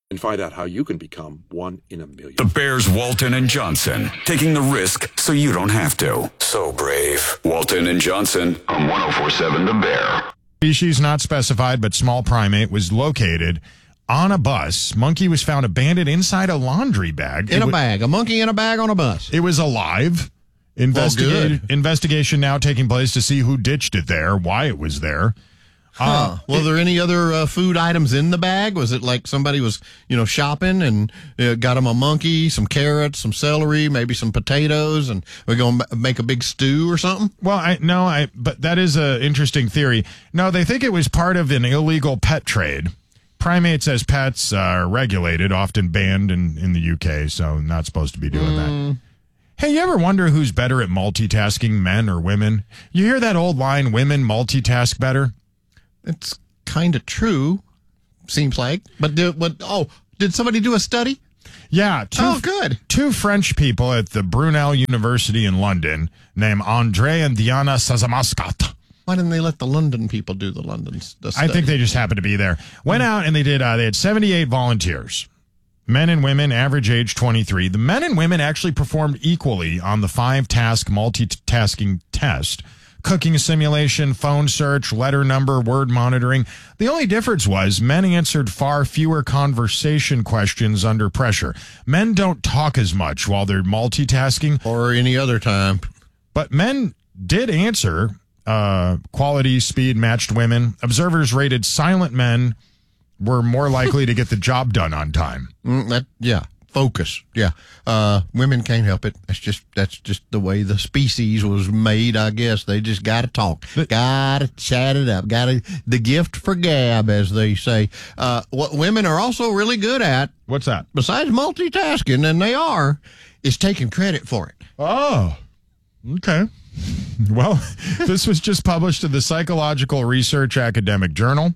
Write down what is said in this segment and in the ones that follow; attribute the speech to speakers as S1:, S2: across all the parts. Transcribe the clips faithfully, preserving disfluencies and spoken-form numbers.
S1: and find out how you can become one in a million.
S2: The Bears, Walton and Johnson, taking the risk so you don't have to. So brave. Walton and Johnson on one oh four point seven The Bear.
S3: Species not specified, but small primate was located on a bus. Monkey was found abandoned inside a laundry bag.
S4: In
S3: it
S4: a
S3: w-
S4: bag. A monkey in a bag on a bus.
S3: It was alive. Investigate-
S4: good.
S3: investigation now taking place to see who ditched it there, why it was there. Uh,
S4: Huh. Were there any other uh, food items in the bag? Was it like somebody was, you know, shopping and uh, got them a monkey, some carrots, some celery, maybe some potatoes, and we're going to make a big stew or something?
S3: Well, I no, I but that is an interesting theory. No, they think it was part of an illegal pet trade. Primates as pets are regulated, often banned in, in the U K, so not supposed to be doing
S4: Mm.
S3: that. Hey, you ever wonder who's better at multitasking, men or women? You hear that old line, women multitask better?
S4: It's kind of true, seems like. But, did, what, oh, did somebody do a study?
S3: Yeah. Two,
S4: Oh, good.
S3: Two French people at the Brunel University in London named Andre and Diana Sazamascat.
S4: Why didn't they let the London people do the London the
S3: I
S4: study?
S3: think they just happened to be there. Went out and they did, uh, they had seventy-eight volunteers. Men and women, average age twenty-three. The men and women actually performed equally on the five-task multitasking test. Cooking simulation, phone search, letter number, word monitoring. The only difference was men answered far fewer conversation questions under pressure. Men don't talk as much while they're multitasking.
S4: Or any other time.
S3: But men did answer. Uh, quality, speed matched women. Observers rated silent men were more likely to get the job done on time.
S4: Mm, that yeah, focus. Yeah, uh, women can't help it. That's just that's just the way the species was made. I guess they just got to talk, got to chat it up, got to the gift for gab, as they say. Uh, what women are also really good at,
S3: What's that?
S4: besides multitasking, and they are, is taking credit for it.
S3: Oh, okay. Well, this was just published in the Psychological Research Academic Journal,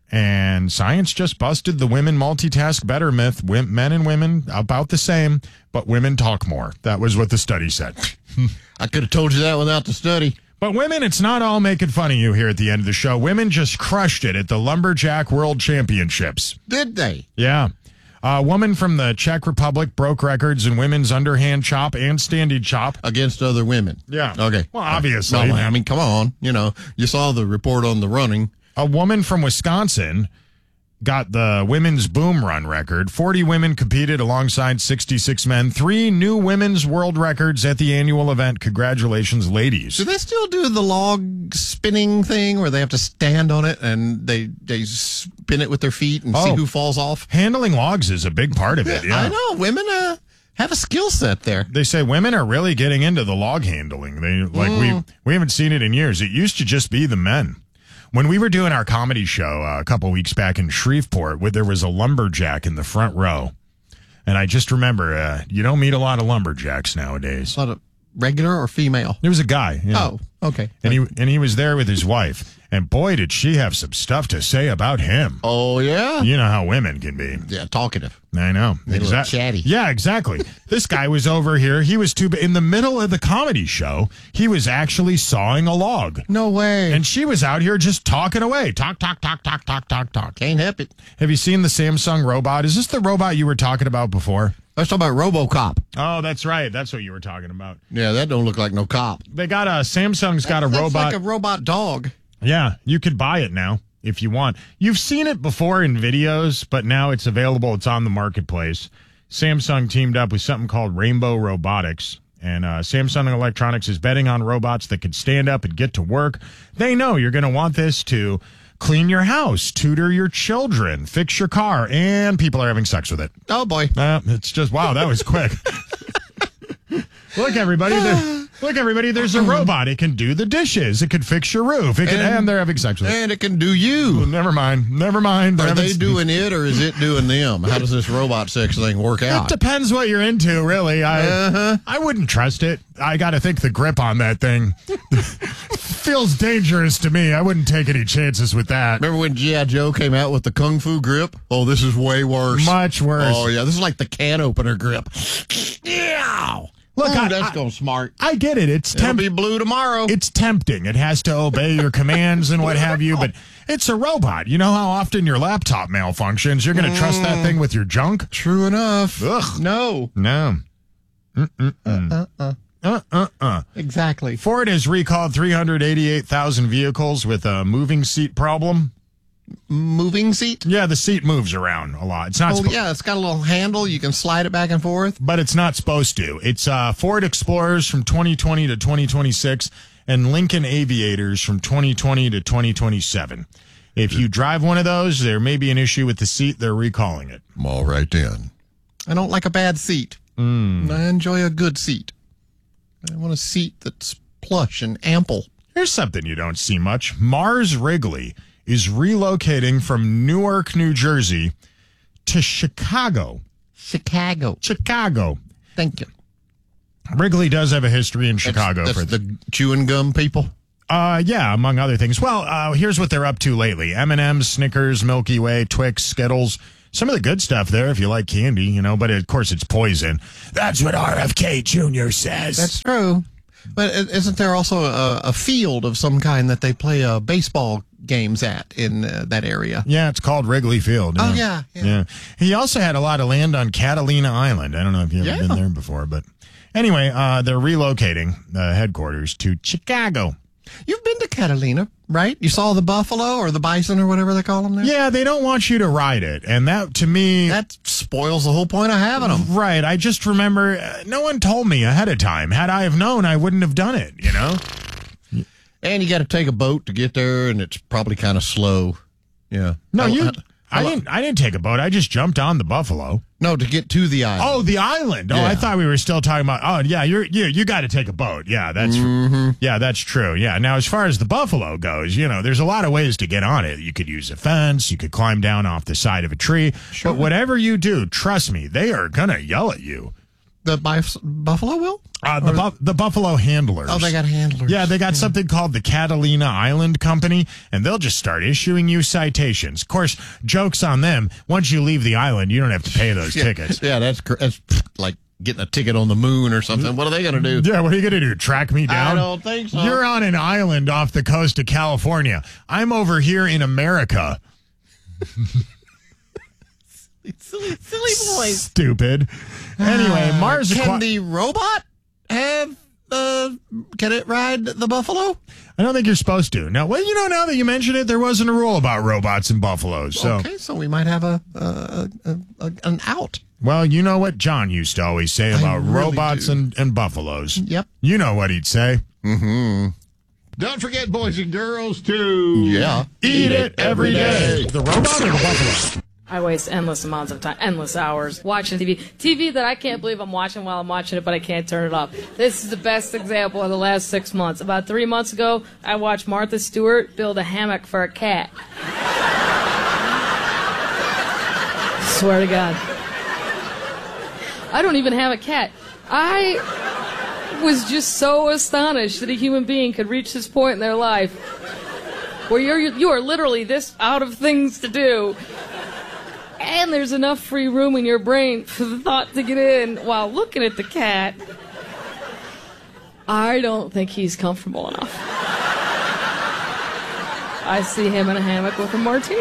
S3: and science just busted the women multitask better myth. Wim- men and women about the same, but women talk more. That was what the study said.
S4: I could have told you that without the study.
S3: But women, it's not all making fun of you here at the end of the show. Women just crushed it at the Lumberjack World Championships.
S4: Did they?
S3: Yeah. A woman from the Czech Republic broke records in women's underhand chop and standing chop.
S4: Against other women.
S3: Yeah.
S4: Okay.
S3: Well, obviously.
S4: Well, I mean, come on. You know, you saw the report on the running.
S3: A woman from Wisconsin got the women's boom run record. forty women competed alongside sixty-six men. Three new women's world records at the annual event. Congratulations, ladies.
S4: Do they still do the log spinning thing where they have to stand on it and they they spin it with their feet and see
S3: Oh.
S4: who falls off?
S3: Handling logs is a big part of it. Yeah.
S4: I know. Women uh, have a skill set there.
S3: They say women are really getting into the log handling. They like we we haven't seen it in years. It used to just be the men. When we were doing our comedy show uh, a couple weeks back in Shreveport, where there was a lumberjack in the front row, and I just remember uh, you don't meet a lot of lumberjacks nowadays.
S4: A lot of regular or female?
S3: There was a guy, you know,
S4: Oh, okay.
S3: and he and he was there with his wife, and boy, did she have some stuff to say about him.
S4: Oh, yeah?
S3: You know how women can be.
S4: Yeah, talkative.
S3: I know.
S4: A little chatty.
S3: Yeah, exactly. This guy was over here. He was too in the middle of the comedy show. He was actually sawing a log.
S4: No way.
S3: And she was out here just talking away. Talk, talk, talk, talk, talk, talk, talk.
S4: Can't help it.
S3: Have you seen the Samsung robot? Is this the robot you were talking about before?
S4: Let's talk about RoboCop.
S3: Oh, that's right. That's what you were talking about.
S4: Yeah, that don't look like no cop.
S3: They got a Samsung's got a
S4: That's
S3: robot.
S4: like a robot dog.
S3: Yeah, you could buy it now if you want. You've seen it before in videos, but now it's available. It's on the marketplace. Samsung teamed up with something called Rainbow Robotics, and uh, Samsung Electronics is betting on robots that can stand up and get to work. They know you're going to want this to clean your house, tutor your children, fix your car, and people are having sex with it.
S4: Oh, boy.
S3: Uh, it's just, wow, that was quick. Look, everybody. There, look, everybody. There's a robot. It can do the dishes. It can fix your roof. It can, and,
S4: And-
S3: they're having sex with it.
S4: And it can do you.
S3: Never mind. Never mind. They're
S4: Are they
S3: having-
S4: doing it or is it doing them? How does this robot sex thing work
S3: It
S4: out?
S3: depends what you're into, really. I
S4: Uh-huh.
S3: I wouldn't trust it. I got to think the grip on that thing feels dangerous to me. I wouldn't take any chances with that.
S4: Remember when G I. Joe came out with the Kung Fu grip? Oh, this is way worse.
S3: Much worse.
S4: Oh, yeah. This is like the can opener grip. Yeah.
S3: Look,
S4: Ooh,
S3: I,
S4: that's
S3: I,
S4: going smart.
S3: I get it. It's
S4: It'll
S3: temp-
S4: be blue tomorrow.
S3: It's tempting. It has to obey your commands and what have you, but it's a robot. You know how often your laptop malfunctions? You're going to trust that thing with your junk?
S4: True enough.
S3: Ugh.
S4: No.
S3: No. Mm-mm-mm.
S4: Uh-uh.
S3: Uh-uh-uh.
S4: Exactly.
S3: Ford has recalled three hundred eighty-eight thousand vehicles with a moving seat problem.
S4: Moving seat?
S3: Yeah, the seat moves around a lot. It's not.
S4: Oh,
S3: spo-
S4: yeah, it's got a little handle. You can slide it back and forth.
S3: But it's not supposed to. It's uh, Ford Explorers from twenty twenty to twenty twenty-six and Lincoln Aviators from twenty twenty to twenty twenty-seven. If you drive one of those, there may be an issue with the seat. They're recalling it.
S4: All right, then. I don't like a bad seat.
S3: Mm.
S4: I enjoy a good seat. I want a seat that's plush and ample.
S3: Here's something you don't see much. Mars Wrigley is relocating from Newark, New Jersey to Chicago.
S4: Chicago.
S3: Chicago.
S4: Thank you.
S3: Wrigley does have a history in Chicago.
S4: That's, that's
S3: for
S4: the chewing gum people.
S3: Uh, yeah, among other things. Well, uh, here's what they're up to lately. M and M's, Snickers, Milky Way, Twix, Skittles. Some of the good stuff there if you like candy, you know, but of course it's poison. That's what R F K Junior says.
S4: That's true. But isn't there also a, a field of some kind that they play uh, baseball games at in uh, that area?
S3: Yeah, it's called Wrigley Field.
S4: Oh, yeah, yeah.
S3: Yeah. He also had a lot of land on Catalina Island. I don't know if you've ever
S4: Yeah.
S3: been there before, but anyway, uh, they're relocating the headquarters to Chicago.
S4: You've been to Catalina, right? You saw the buffalo or the bison or whatever they call them there?
S3: Yeah, they don't want you to ride it. And that, to me...
S4: That spoils the whole point of having them.
S3: Right. I just remember uh, no one told me ahead of time. Had I have known, I wouldn't have done it, you know?
S4: And you got to take a boat to get there, and it's probably kind of slow. Yeah.
S3: No,
S4: How-
S3: you...
S4: how-
S3: I
S4: how-
S3: didn't I didn't take a boat. I just jumped on the buffalo.
S4: No, to get to the island.
S3: Oh, the island. Oh,
S4: Yeah.
S3: I thought we were still talking about. Oh, yeah, you're you you got to take a boat. Yeah, that's
S4: Mm-hmm.
S3: yeah, that's true. Yeah. Now, as far as the buffalo goes, you know, there's a lot of ways to get on it. You could use a fence. You could climb down off the side of a tree.
S4: Sure.
S3: But whatever you do, trust me, they are gonna yell at you.
S4: The bif- buffalo will?
S3: Uh, the bu- the buffalo handlers.
S4: Oh, they got handlers.
S3: Yeah, they got something called the Catalina Island Company, and they'll just start issuing you citations. Of course, joke's on them. Once you leave the island, you don't have to pay those
S4: Yeah,
S3: tickets.
S4: Yeah, that's, cr- that's like getting a ticket on the moon or something. What are they going to do?
S3: Yeah, what are you going to do? Track me down?
S4: I don't think so.
S3: You're on an island off the coast of California. I'm over here in America.
S4: Silly, silly boys.
S3: Stupid. Anyway, Mars...
S4: Can
S3: acqui-
S4: the robot have, uh, can it ride the buffalo?
S3: I don't think you're supposed to. Now, well, you know, now that you mention it, there wasn't a rule about robots and buffaloes. So,
S4: Okay, so we might have a, a, a, a an out.
S3: well, you know what John used to always say about
S4: really
S3: robots
S4: do.
S3: and, and buffaloes.
S4: Yep.
S3: You know what he'd say.
S4: Mm-hmm.
S5: Don't forget, boys and girls, to
S4: Yeah.
S3: Eat it every day. The robot or the buffalo?
S6: I waste endless amounts of time, endless hours watching T V. T V that I can't believe I'm watching while I'm watching it, but I can't turn it off. This is the best example of the last six months. About three months ago, I watched Martha Stewart build a hammock for a cat. Swear to God. I don't even have a cat. I was just so astonished that a human being could reach this point in their life where you're, you are literally this out of things to do. And there's enough free room in your brain for the thought to get in while looking at the cat. I don't think he's comfortable enough. I see him in a hammock with a martini.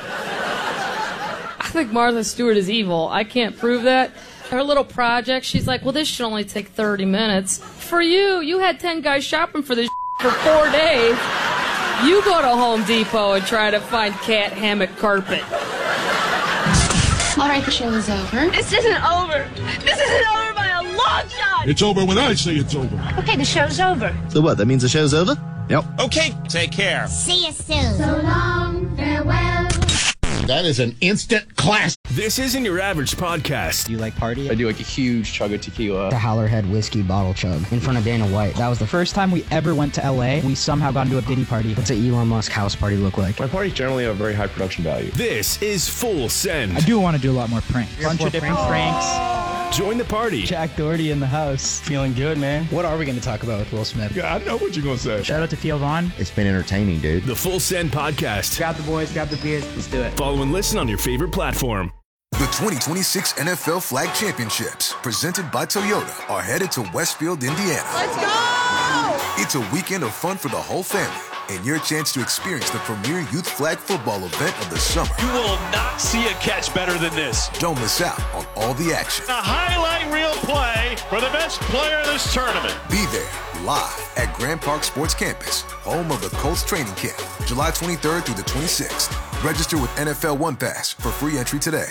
S6: I think Martha Stewart is evil. I can't prove that. Her little project, she's like, well, this should only take thirty minutes. For you, you had ten guys shopping for this for four days. You go to Home Depot and try to find cat hammock carpet.
S7: All right, the show is over.
S8: This isn't over. This isn't over by a long shot.
S5: It's over when I say it's over.
S7: Okay, the show's over.
S9: So what, that means the show's over? Yep.
S10: Okay, take care.
S7: See you soon. So long, farewell.
S5: That is an instant class.
S10: This isn't your average podcast.
S11: Do you like party?
S12: I do like a huge chug of tequila.
S11: The Howlerhead whiskey bottle chug in front of Dana White. That was the first time we ever went to L A. We somehow got into a Diddy party. What's an Elon Musk house party look like?
S12: My parties generally have very high production value.
S10: This is Full Send.
S11: I do want to do a lot more pranks. Bunch of different pranks.
S10: Join the party.
S11: Jack Doherty in the house. Feeling good, man. What are we going to talk about with Will Smith?
S5: Yeah, I know what you're going to say.
S11: Shout out to Theo Vaughn.
S9: It's been entertaining, dude.
S10: The Full Send podcast.
S11: Grab the boys, grab the beers. Let's do it.
S10: Follow and listen on your favorite platform.
S13: The twenty twenty-six N F L Flag Championships, presented by Toyota, are headed to Westfield, Indiana.
S8: Let's go!
S13: It's a weekend of fun for the whole family and your chance to experience the premier youth flag football event of the summer.
S10: You will not see a catch better than this.
S13: Don't miss out on all the action.
S14: A highlight reel play for the best player in this tournament.
S13: Be there live at Grand Park Sports Campus, home of the Colts training camp, July twenty-third through the twenty-sixth. Register with N F L One Pass for free entry today.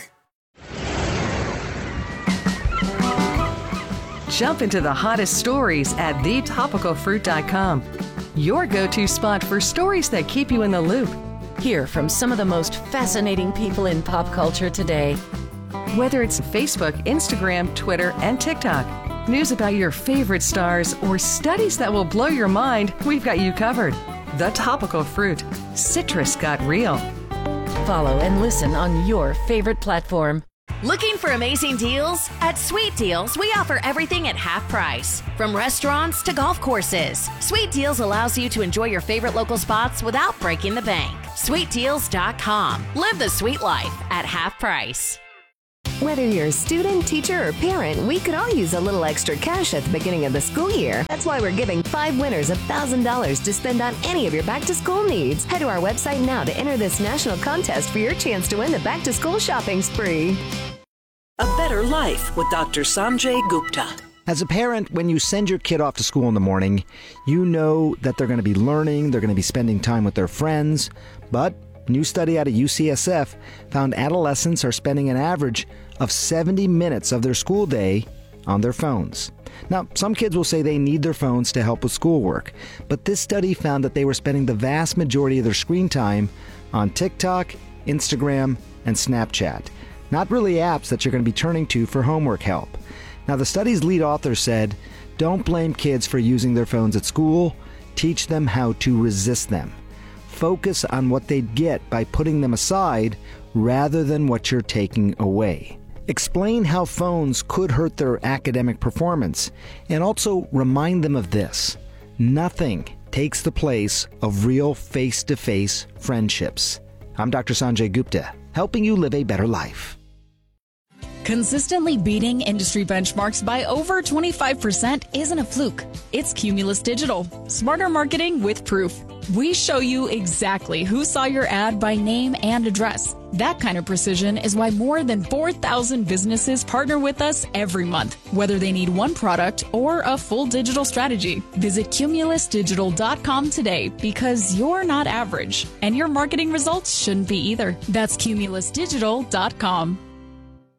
S15: Jump into the hottest stories at the topical fruit dot com. Your go-to spot for stories that keep you in the loop.
S16: Hear from some of the most fascinating people in pop culture today.
S15: Whether it's Facebook, Instagram, Twitter, and TikTok, news about your favorite stars, or studies that will blow your mind, we've got you covered. The Topical Fruit. Citrus got real.
S16: Follow and listen on your favorite platform.
S17: Looking for amazing deals? At Sweet Deals, we offer everything at half price. From restaurants to golf courses, Sweet Deals allows you to enjoy your favorite local spots without breaking the bank. sweet deals dot com. Live the sweet life at half price.
S18: Whether you're a student, teacher, or parent, we could all use a little extra cash at the beginning of the school year. That's why we're giving five winners one thousand dollars to spend on any of your back-to-school needs. Head to our website now to enter this national contest for your chance to win the back-to-school shopping spree.
S19: A Better Life with Doctor Sanjay Gupta.
S11: As a parent, when you send your kid off to school in the morning, you know that they're going to be learning, they're going to be spending time with their friends. But a new study out of U C S F found adolescents are spending an average of seventy minutes of their school day on their phones. Now, some kids will say they need their phones to help with schoolwork, but this study found that they were spending the vast majority of their screen time on TikTok, Instagram, and Snapchat. Not really apps that you're going to be turning to for homework help. Now, the study's lead author said, don't blame kids for using their phones at school. Teach them how to resist them. Focus on what they'd get by putting them aside rather than what you're taking away. Explain how phones could hurt their academic performance, and also remind them of this. Nothing takes the place of real face-to-face friendships. I'm Doctor Sanjay Gupta, helping you live a better life.
S20: Consistently beating industry benchmarks by over twenty-five percent isn't a fluke. It's Cumulus Digital. Smarter marketing with proof. We show you exactly who saw your ad by name and address. That kind of precision is why more than four thousand businesses partner with us every month, whether they need one product or a full digital strategy. Visit cumulus digital dot com today because you're not average, and your marketing results shouldn't be either. That's cumulus digital dot com.